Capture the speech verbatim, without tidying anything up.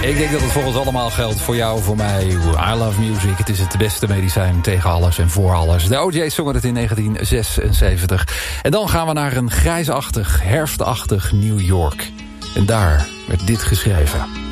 Ik denk dat het voor ons allemaal geldt. Voor jou, voor mij. I love music. Het is het beste medicijn tegen alles en voor alles. De O J's zongen het in negentien zesenzeventig. En dan gaan we naar een grijsachtig, herfstachtig New York. En daar werd dit geschreven.